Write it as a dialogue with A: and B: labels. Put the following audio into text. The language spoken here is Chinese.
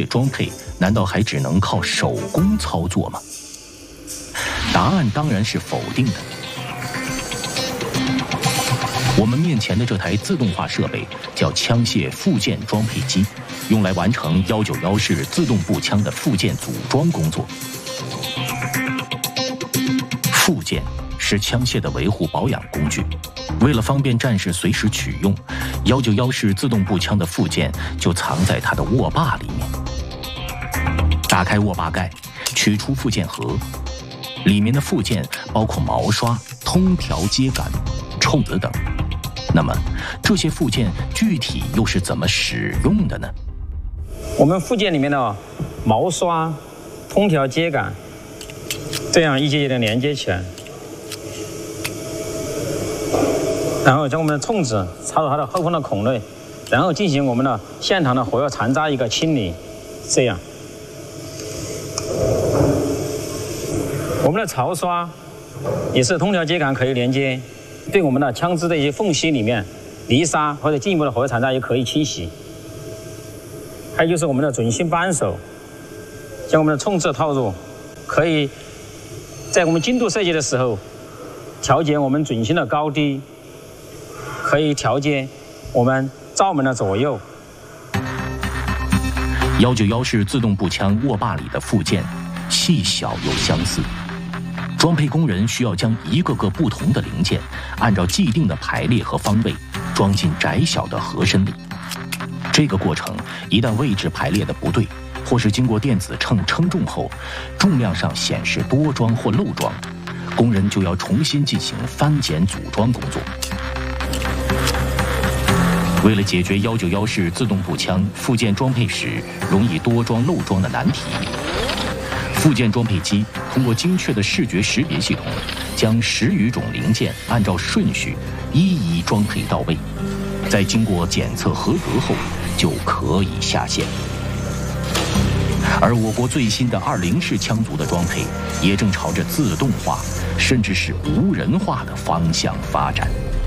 A: 装配难道还只能靠手工操作吗？答案当然是否定的。我们面前的这台自动化设备叫枪械附件装配机，用来完成191式自动步枪的附件组装工作。附件是枪械的维护保养工具，为了方便战士随时取用，191式自动步枪的附件就藏在它的握把里面。打开握把盖，取出附件盒，里面的附件包括毛刷、通条接杆、冲子等。那么这些附件具体又是怎么使用的呢？
B: 我们附件里面的毛刷、通条接杆，这样一节节的连接起来，然后将我们的冲子插入它的后方的孔内，然后进行我们的现场的火药残渣一个清理。这样，我们的槽刷也是通条接杆可以连接，对我们的枪支的一些缝隙里面泥沙或者进一步的火药残渣也可以清洗。还有就是我们的准心扳手，将我们的冲刺套入，可以在我们精度设计的时候调节我们准心的高低，可以调节我们罩门的左右。
A: 191式自动步枪握把里的附件细小又相似，装配工人需要将一个个不同的零件按照既定的排列和方位装进窄小的盒身里。这个过程一旦位置排列的不对，或是经过电子秤称重后，重量上显示多装或漏装，工人就要重新进行翻检组装工作。为了解决191式自动步枪附件装配时容易多装漏装的难题，附件装配机通过精确的视觉识别系统，将10余种零件按照顺序一一装配到位，在经过检测合格后就可以下线。而我国最新的20式枪族的装配也正朝着自动化甚至是无人化的方向发展。